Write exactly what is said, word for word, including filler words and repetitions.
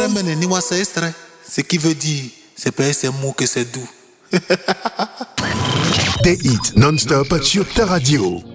Ce qui veut dire, c'est pas c'est mou que c'est doux. Des hits non-stop sur ta radio.